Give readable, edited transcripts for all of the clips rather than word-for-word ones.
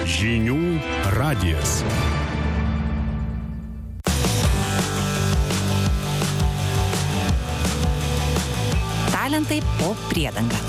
Žinių radijas. Talentai po priedanga.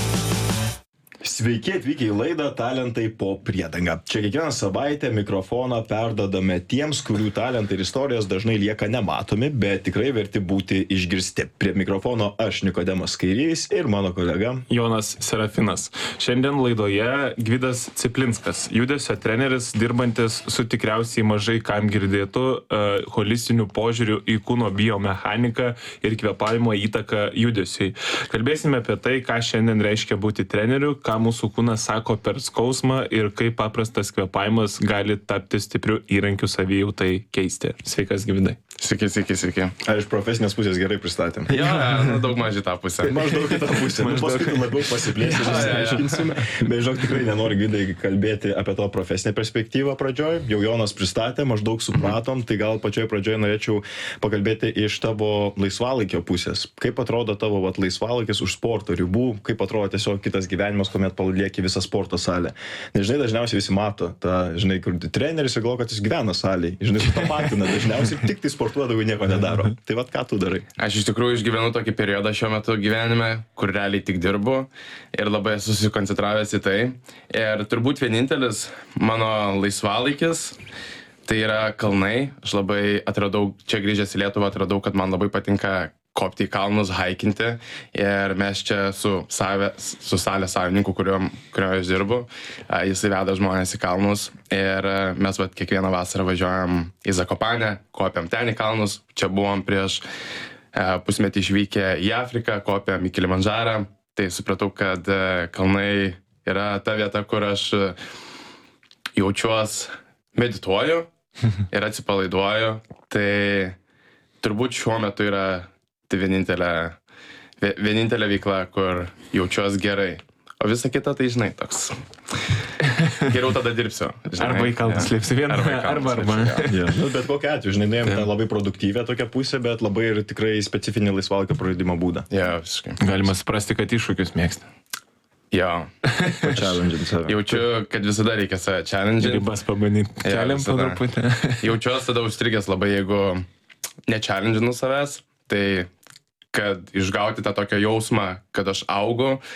Sveiki atvykę į laidą Talentai po priedanga. Čia kiekvieną savaitę mikrofoną perdodame tiems, kurių talentai ir istorijos dažnai lieka nematomi, bet tikrai verti būti išgirsti. Prie mikrofono aš Nikodemas Kairys ir mano kolega Jonas Serafinas. Šiandien laidoje Gvidas Ciplinskas, judesio treneris, dirbantis su tikriausiai mažai kam girdėtų holistiniu požiūriu į kūno biomechaniką ir kvėpavimo įtaką judesiui. Kalbėsime apie tai, ką šiandien reiškia būti treneriu, ką mūsų kūnas sako per skausmą ir kaip paprastas kvėpavimas gali tapti stipriu įrankiu savijautai keisti. Sveikas, Gvidai. Sveiki. Ar iš profesinės pusės gerai pristatėm? Jo, daug mažiau tą pusę. Maždaug į tą pusę. Paskui labiau pasiplėsim, išsiaiškinsime. Bet žinok, tikrai nenori Gvidai kalbėti apie to profesinę perspektyvą pradžioj. Jau Jonas pristatė, maždaug supratom, tai gal pačioj pradžioj norėčiau pakalbėti iš tavo laisvalaikio pusės. Kaip atrodo tavo laisvalaikis už sporto ribų, kaip atrodo tiesiog kitas gyvenimas, kuomet palieki visą sporto salę. Nežinai, dažniausiai visi mato tą, žinai, kur treneris ir galvo, kad jis gyvena salėje. Žinai, sutapatina, dažniausiai tik tai sportuoja, daugiau nieko nedaro. Tai vat ką tu darai? Aš iš tikrųjų išgyvenu tokį periodą šiuo metu gyvenime, kur realiai tik dirbu ir labai esu susikoncentravęs į tai. Ir turbūt vienintelis mano laisvalaikis tai yra kalnai. Aš labai atradau, čia grįžęs į Lietuvą, atradau, kad man labai patinka kopti į kalnus, haikinti. Ir mes čia su salės savininku, kurio aš dirbu, jis veda žmonės į kalnus. Ir mes kiekvieną vasarą važiuojam į Zakopanę, kopiam ten į kalnus. Čia buvom prieš pusmetį išvykę į Afriką, kopiam į Kilimandžarą. Tai supratau, kad kalnai yra ta vieta, kur aš jaučiuos, medituoju ir atsipalaiduoju. Tai turbūt šiuo metu yra tai vienintelė veikla, kur jaučiuos gerai. O visa kita, tai žinai, toks. Geriau tada dirbsiu. Žinai. Arba į kalnus liepsi vieną, arba. Ja. Bet kokiu atveju, žinai, nuėjom tą labai produktyvę tokią pusę, bet labai ir tikrai specifinį laisvalaikio praleidimo būdą. Ja, visiškai. Galima suprasti, kad iššūkius mėgsti. Jo. Challenge save. Jaučiu, kad visada reikia save challenge. Ribas pabandyti. Keliam po truputį. Jaučiuosi tada užstrigęs labai, jeigu ne-challenginu savęs. Tai kad išgauti tą tokią jausmą, kad aš augu,